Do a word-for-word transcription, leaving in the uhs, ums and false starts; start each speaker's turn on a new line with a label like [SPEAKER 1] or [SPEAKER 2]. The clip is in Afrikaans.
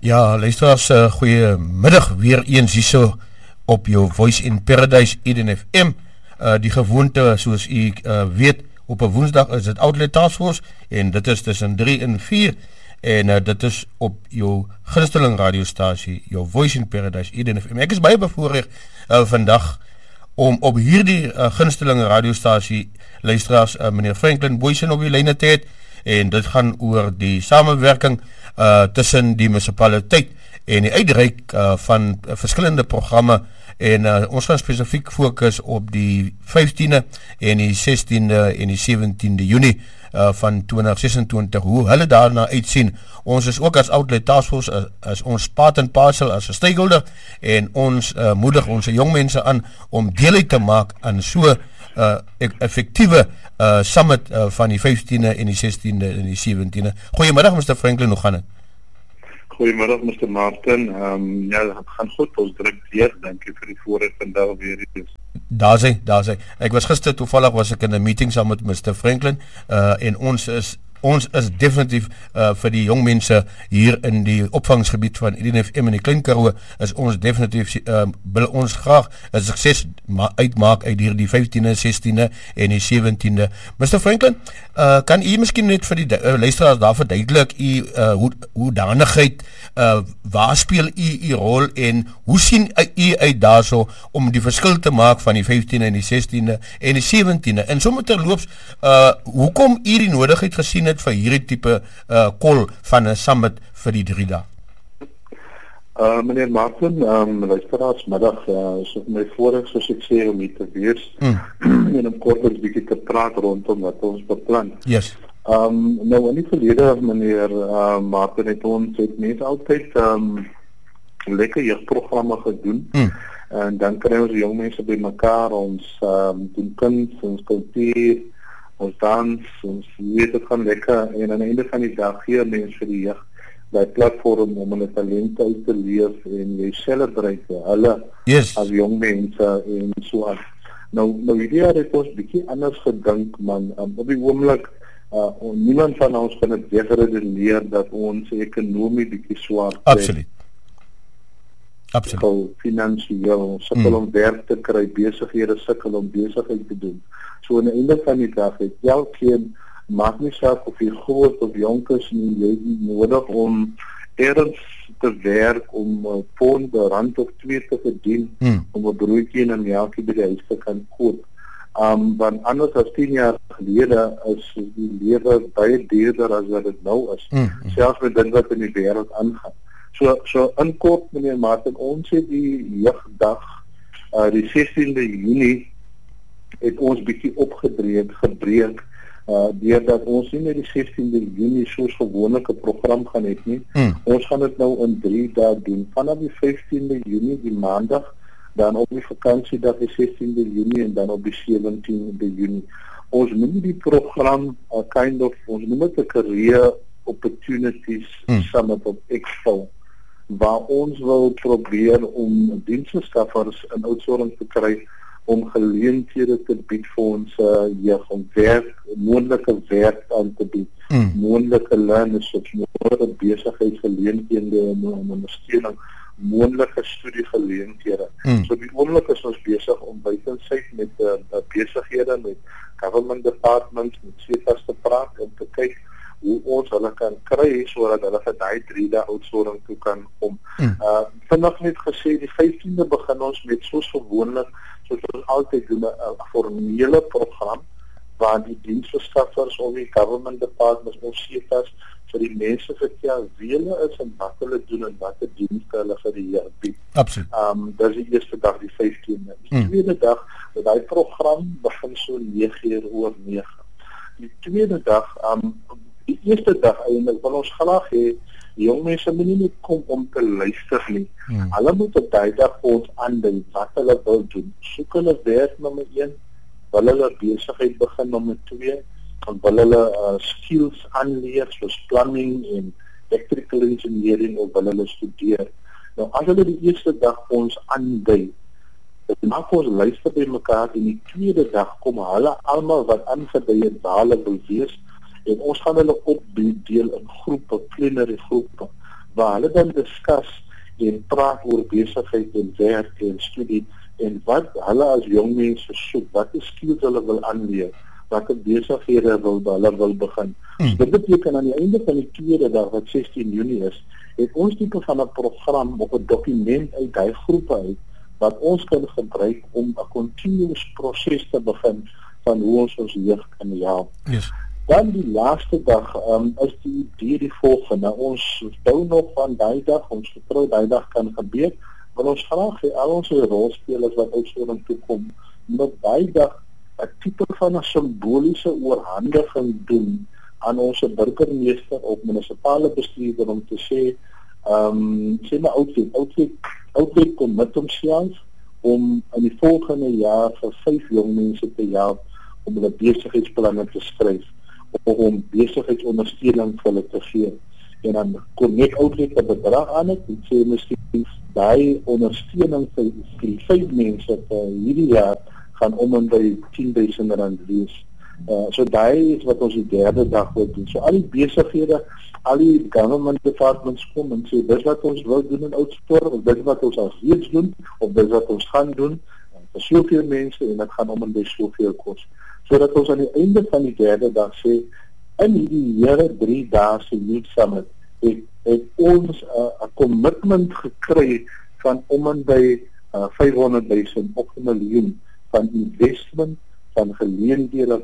[SPEAKER 1] Ja, luisteraars, uh, goeie middag weer eens hierso op jou Voice in Paradise Eden F M. Uh, die gewoonte, soos u uh, weet, op 'n woensdag is dit Outlet Task Force en dit is tussen drie en vier en uh, dit is op jou gunsteling radiostasie, jou Voice in Paradise Eden F M. Ek is baie bevoorreg uh, vandag om op hierdie uh, gunsteling radiostasie luisteraars uh, meneer Franklin Boysen op die lyne te het, en dit gaan oor die samewerking uh, tussen die munisipaliteit en die uitreik uh, van uh, verskillende programme, en uh, ons gaan spesifiek fokus op die vyftiende en die sestiende en die sewentiende Junie uh, van twintig sesentwintig, hoe hulle daarna uitsien. Ons is ook as Outlet Task Force, as, as ons part en parcel, as 'n stakeholder, en ons uh, moedig ons jong mense aan om deel uit te maak aan so uh, effektiewe uh, summit uh, van die vyftiende en die sestiende en die sewentiende. Goeiemiddag meneer Franklin, hoe gaan het?
[SPEAKER 2] Goeiemiddag meneer Martin, um, ja, het gaan goed, ons druk deur, dankie vir die voorrecht vandag weer eens.
[SPEAKER 1] Daar sê, daar sê, ek was gister toevallig was ek in 'n meeting saam met meneer Franklin, uh, en ons is Ons is definitief uh, vir die jong mense hier in die opvangsgebied van Eden F M in die Klein Karoo, is ons definitief, uh, wil ons graag 'n sukses uitmaak uit hier die vyftiende, sestiende en die sewentiende. meneer Franklin, uh, kan u miskien net vir die uh, luisteraars daar verduidelik u uh, hoe, hoedanigheid, uh, waar speel u u rol en hoe sien u uit daarso om die verskil te maak van die vyftiende en die sestiende en die sewentiende, en sommer terloops, uh, hoekom u die nodigheid gesien het vir hierdie tipe uh, call van 'n summit vir die drie dae?
[SPEAKER 2] Uh, meneer Martin, um, luisteraars, middag, uh, is op my voorrecht, soos ek sê, om hier te wees, mm. en om kort eens bietjie te praat rondom wat ons beplan.
[SPEAKER 1] Yes.
[SPEAKER 2] Um, nou, in die verlede, meneer uh, Martin, het ons het net altyd um, lekker jeugdprogramme gedoen, mm. en dan kry ons jong mense by mekaar, ons um, doen kunst, ons kultuur, ons dans, ons weet het gaan lekker, en aan die einde van die dag gee mens vir die jeug by platform om hulle talente uit te leef, en jy celebrate hulle
[SPEAKER 1] yes.
[SPEAKER 2] as jong mense en so aan. Nou, nou hierdie jaar het ons bietjie anders gedink, man, um, op die oomblik, uh, niemand van ons kan het wegredeneer dat ons ekonomie bietjie swaar kry.
[SPEAKER 1] Absoluut. Absoluut.
[SPEAKER 2] Finansieel, sukkel mm. om werk te kry, besighede sukkel om besigheid te doen. So aan die einde van die dag het elkeen, maak nie saak of jy groot of jonk is, nie, jy het nodig om ergens te werk, om 'n pond, 'n rand of twee te verdien, mm. om 'n broodjie en 'n melkie by die huis te kan koop. Um, want anders as tien jaar gelede is die lewe baie duurder as wat dit nou is, mm. selfs met dit wat in die wêreld aangaan. So, so in kort, meneer Martin, ons het die jeugdag, uh, die sestiende Junie, het ons bietjie opgedreek, gebreek, uh, deurdat ons nie met die sestiende Junie soos gewoonlik 'n program gaan het nie. Mm. Ons gaan dit nou in drie dae doen. Vanaf die vyftiende Junie, die maandag, dan op die vakansiedag die sestiende Junie en dan op die sewentiende Junie. Ons noem die program uh, kind of, ons noem dit 'n career opportunities mm. summit of expo, waar ons wil probeer om diensteskaffers in oudtshoorn te kry, om geleenthede te bied vir ons uh, jeug, om werk, moontlike werk aan te bied, mm. moontlike learnerships, moontlike besigheidsgeleenthede en ondersteuning, moontlike studiegeleenthede. Mm. So die oomblik is ons besig om buitensyd met uh, besighede, met government departments, met C E T A's te praat, om te kyk hoe ons hulle kan kry, sodat hulle vir daai drie dae oudtshoorn toe kan kom. Mm. Uh, vandag net gesê, die vyftiende begin ons met soos gewoonlik, soos ons altyd doen, 'n formele program, waar die diensverskaffers of die government departments of C E T A's vir die mense vertel wie hulle is en wat hulle doen en wat die dienste hulle vir die jeug bied.
[SPEAKER 1] Absoluut.
[SPEAKER 2] Um, dit is die eerste dag, die vyftiende. Die mm. tweede dag, daai program begin so nege uur oor nege. Die tweede dag, um, die eerste dag eintlik wil ons graag hê jong mense moet nie net kom om te luister nie. Hmm. Hulle moet op daai dag vir ons aandui wat hulle wil doen. Soek hulle werk nommer een, wil hulle besigheid begin nommer twee, en wil hulle uh, skills aanleer soos plumbing en electrical engineering, of wil hulle studeer. Nou as hulle die eerste dag vir ons aandui, dit maak ons luister by mekaar, en die tweede dag kom hulle almal wat aangedui het waar hulle wil wees, en ons gaan hulle opdeel in groepe, kleinere groepe, waar hulle dan diskus en praat oor besigheid en werk en studie en wat hulle as jong mense soek, wat is skills hulle wil aanleer, wat die besighede wil hulle wil begin. Hmm. Dit beteken aan die einde van die tweede dag wat sestien Junie is, het ons tipe van 'n program of 'n dokument uit daai groepe uit wat ons kan gebruik om 'n continuous proses te begin van hoe ons ons jeug kan help.
[SPEAKER 1] Yes.
[SPEAKER 2] Dan die laaste dag um, is die idee die volgende. Ons bou nog van daai dag, ons vertrou daai dag kan gebeur, maar ons graag hê al ons rolspelers wat uitsoring toe kom, moet daai dag 'n tipe van 'n simboliese oorhandiging doen aan ons burgemeester of munisipale bestuurder om te sê, ehm um, sê maar Outfit, Outfit, Outfit kom met homself om in die volgende jaar vir vyf jong mense te help om hulle besigheidsplanne te skryf of om besigheidsondersteuning vir hulle te gee. En dan kom net Outfit 'n bedrag aan het en sê miskien daai ondersteuning vir die vyf mense vir hierdie jaar gaan om en by tien duisend rand wees. Uh, so daai is wat ons die derde dag wil doen. So al die besighede, al die government departments kom en sê, dis wat ons wil doen in Oudtshoorn, of dis wat ons al reeds doen, of dis wat ons gaan doen, vir soveel mense, en dit gaan om en by soveel kos. So dat ons aan die einde van die derde dag sê, in die hele drie dae se Youth Summit, het, het ons 'n uh, commitment gekry van om en by uh, vyfhonderd duisend of 'n miljoen van investment, van geleenthede